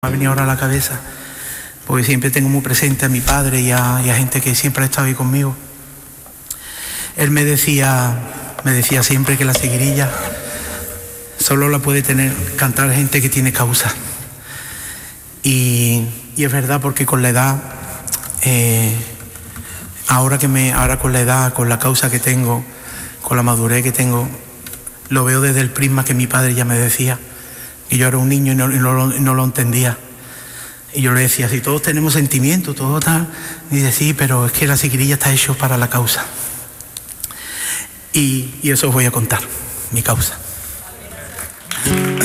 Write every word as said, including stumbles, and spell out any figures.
Me ha venido ahora a la cabeza, porque siempre tengo muy presente a mi padre y a, y a gente que siempre ha estado ahí conmigo. Él me decía, me decía siempre que la seguirilla solo la puede tener, cantar gente que tiene causa. Y, y es verdad, porque con la edad, eh, ahora, que me, ahora con la edad, con la causa que tengo, con la madurez que tengo, lo veo desde el prisma que mi padre ya me decía. Y yo era un niño y no, y no, lo, no lo entendía. Y yo le decía, si todos tenemos sentimientos, todo tal. Y dice, sí, pero es que la seguirilla está hecho para la causa. Y, y eso os voy a contar, mi causa.